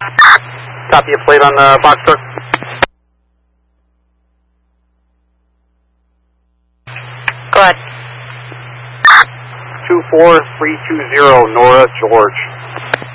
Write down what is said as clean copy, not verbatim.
Copy a plate on the box truck. Go ahead. 24320 Nora George.